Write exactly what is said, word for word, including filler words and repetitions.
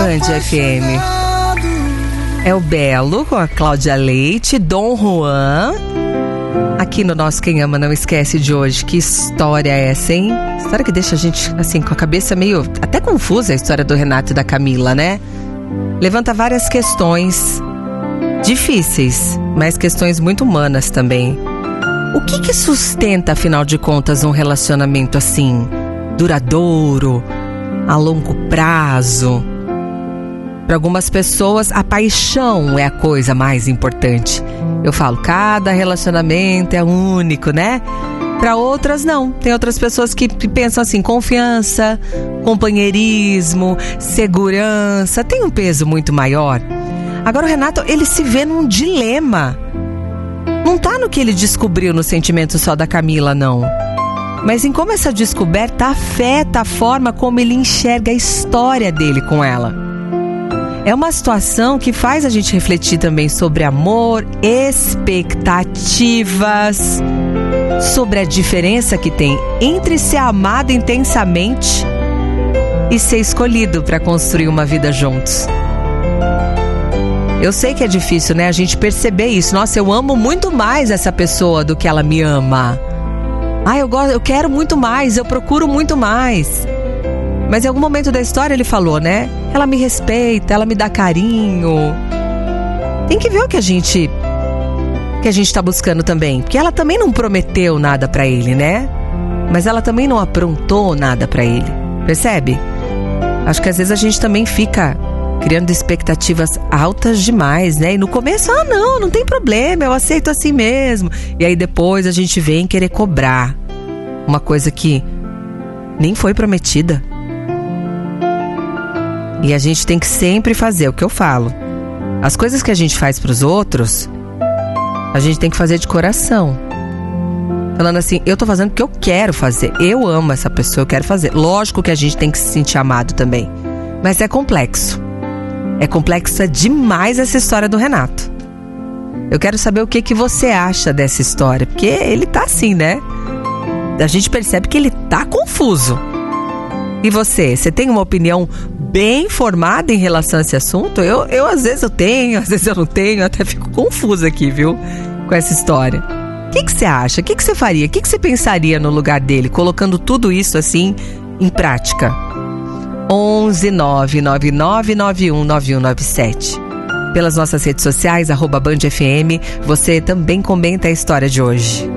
Band F M. É o Belo com a Cláudia Leite, Dom Juan. Aqui no nosso Quem Ama Não Esquece de hoje. Que história é essa, hein? História que deixa a gente, assim, com a cabeça meio... até confusa, a história do Renato e da Camila, né? Levanta várias questões difíceis, mas questões muito humanas também. O que que sustenta, afinal de contas, um relacionamento assim, duradouro, a longo prazo? Para algumas pessoas, a paixão é a coisa mais importante. Eu falo, cada relacionamento é único, né? Para outras, não. Tem outras pessoas que pensam assim, confiança, companheirismo, segurança, tem um peso muito maior. Agora o Renato, ele se vê num dilema. Não tá no que ele descobriu no sentimento só da Camila, não. Mas em como essa descoberta afeta a forma como ele enxerga a história dele com ela. É uma situação que faz a gente refletir também sobre amor, expectativas, sobre a diferença que tem entre ser amado intensamente e ser escolhido para construir uma vida juntos. Eu sei que é difícil, né, a gente perceber isso. Nossa, eu amo muito mais essa pessoa do que ela me ama. Ah, eu gosto, eu quero muito mais, eu procuro muito mais. Mas em algum momento da história ele falou, né? Ela me respeita, ela me dá carinho. Tem que ver o que a gente que a gente tá buscando também, porque ela também não prometeu nada pra ele, né? Mas ela também não aprontou nada pra ele. Percebe? Acho que às vezes a gente também fica criando expectativas altas demais, né? E no começo, ah, não, não tem problema, eu aceito assim mesmo. E aí depois a gente vem querer cobrar uma coisa que nem foi prometida. E a gente tem que sempre fazer o que eu falo. As coisas que a gente faz pros outros, a gente tem que fazer de coração. Falando assim, eu tô fazendo porque eu quero fazer. Eu amo essa pessoa, eu quero fazer. Lógico que a gente tem que se sentir amado também. Mas é complexo. É complexa demais essa história do Renato. Eu quero saber o que, que você acha dessa história. Porque ele tá assim, né? A gente percebe que ele tá confuso. E você? Você tem uma opinião bem formada em relação a esse assunto? Eu, eu às vezes eu tenho, às vezes eu não tenho. Eu até fico confusa aqui, viu? Com essa história. O que, que você acha? O que, que você faria? O que, que você pensaria no lugar dele? Colocando tudo isso assim em prática. onze nove nove nove nove um nove um nove sete. Pelas nossas redes sociais, arroba Band F M, você também comenta a história de hoje.